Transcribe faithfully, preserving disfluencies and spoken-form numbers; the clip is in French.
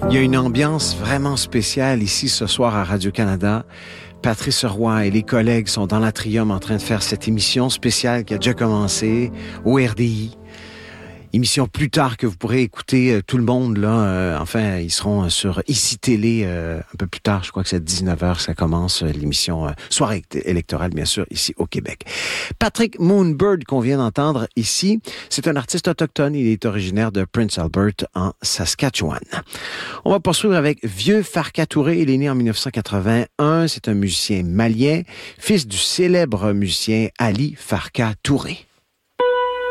Il y a une ambiance vraiment spéciale ici ce soir à Radio-Canada. Patrice Roy et les collègues sont dans l'atrium en train de faire cette émission spéciale qui a déjà commencé au R D I. Émission plus tard que vous pourrez écouter euh, tout le monde, là. Euh, enfin, ils seront sur Ici Télé euh, un peu plus tard. Je crois que c'est à dix-neuf heures que ça commence, euh, l'émission euh, soirée électorale, bien sûr, ici au Québec. Patrick Moonbird, qu'on vient d'entendre ici, c'est un artiste autochtone. Il est originaire de Prince Albert, en Saskatchewan. On va poursuivre avec Vieux Farka Touré. Il est né en dix-neuf cent quatre-vingt-un. C'est un musicien malien, fils du célèbre musicien Ali Farka Touré.